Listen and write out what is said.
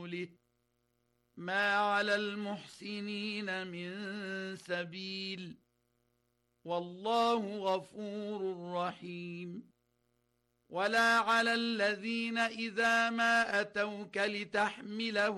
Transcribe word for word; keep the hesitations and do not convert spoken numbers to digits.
ورسوله ما على المحسنين من سبيل والله غفور رحيم ولا على الذين إذا ما أتوك لتحمله